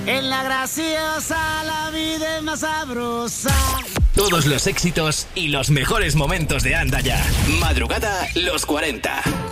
En la graciosa la vida es más sabrosa. Todos los éxitos y los mejores momentos de Anda Ya. Madrugada los 40.